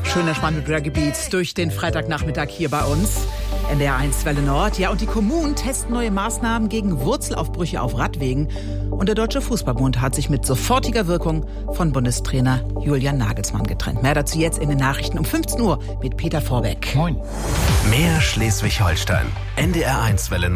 Schöner Schwammelsberger-Gebiet durch den Freitagnachmittag hier bei uns. NDR1 Welle Nord. Ja, und die Kommunen testen neue Maßnahmen gegen Wurzelaufbrüche auf Radwegen. Und der Deutsche Fußballbund hat sich mit sofortiger Wirkung von Bundestrainer Julian Nagelsmann getrennt. Mehr dazu jetzt in den Nachrichten um 15 Uhr mit Peter Vorbeck. Moin. Mehr Schleswig-Holstein. NDR1 Welle Nord.